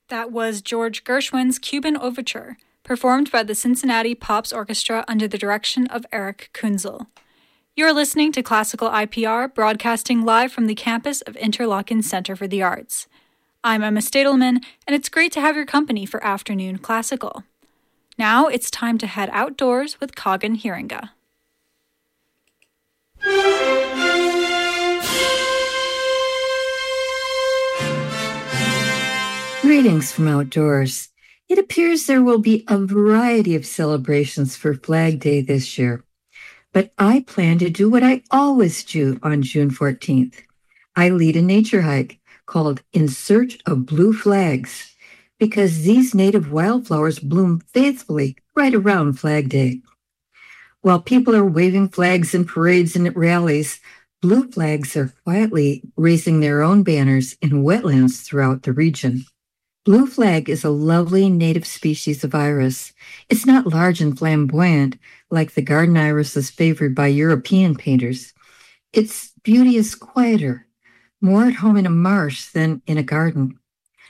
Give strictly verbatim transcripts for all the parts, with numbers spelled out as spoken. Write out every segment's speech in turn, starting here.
That was George Gershwin's Cuban Overture, performed by the Cincinnati Pops Orchestra under the direction of Eric Kunzel. You're listening to Classical I P R, broadcasting live from the campus of Interlochen Center for the Arts. I'm Emma Stadelman, and it's great to have your company for Afternoon Classical. Now it's time to head outdoors with Kagan Hiringa. Greetings from outdoors. It appears there will be a variety of celebrations for Flag Day this year, but I plan to do what I always do on June fourteenth. I lead a nature hike called In Search of Blue Flags, because these native wildflowers bloom faithfully right around Flag Day. While people are waving flags in parades and at rallies, blue flags are quietly raising their own banners in wetlands throughout the region. Blue flag is a lovely native species of iris. It's not large and flamboyant like the garden irises favored by European painters. Its beauty is quieter, more at home in a marsh than in a garden.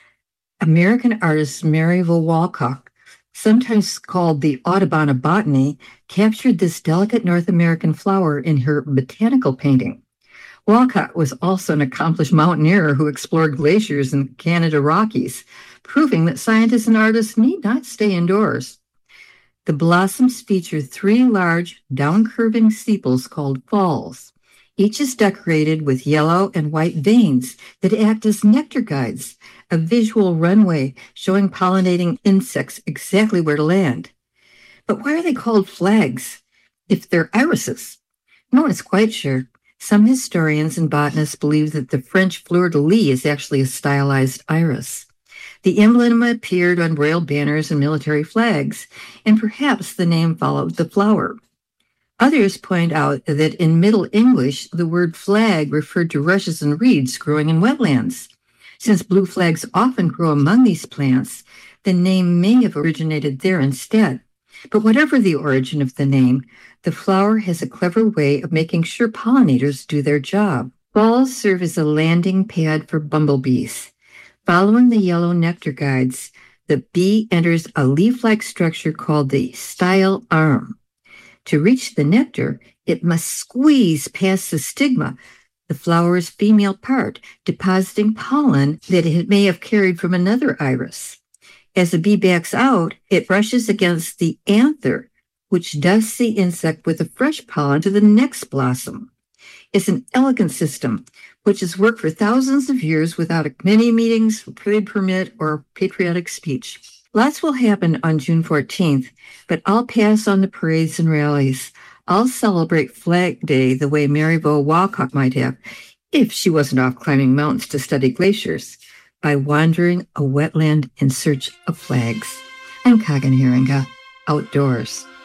American artist Maryville Walcott, sometimes called the Audubon of botany, captured this delicate North American flower in her botanical painting. Walcott was also an accomplished mountaineer who explored glaciers in the Canada Rockies, proving that scientists and artists need not stay indoors. The blossoms feature three large, down-curving sepals called falls. Each is decorated with yellow and white veins that act as nectar guides, a visual runway showing pollinating insects exactly where to land. But why are they called flags if they're irises? No one is quite sure. Some historians and botanists believe that the French fleur-de-lis is actually a stylized iris. The emblem appeared on royal banners and military flags, and perhaps the name followed the flower. Others point out that in Middle English, the word flag referred to rushes and reeds growing in wetlands. Since blue flags often grow among these plants, the name may have originated there instead. But whatever the origin of the name, the flower has a clever way of making sure pollinators do their job. Balls serve as a landing pad for bumblebees. Following the yellow nectar guides, the bee enters a leaf-like structure called the style arm. To reach the nectar, it must squeeze past the stigma, the flower's female part, depositing pollen that it may have carried from another iris. As the bee backs out, it brushes against the anther, which dusts the insect with the fresh pollen to the next blossom. It's an elegant system, which has worked for thousands of years without committee meetings, trade permit, or patriotic speech. Lots will happen on June fourteenth, but I'll pass on the parades and rallies. I'll celebrate Flag Day the way Maryville Walcott might have, if she wasn't off climbing mountains to study glaciers, by wandering a wetland in search of flags. I'm Kagan Hiringa, outdoors.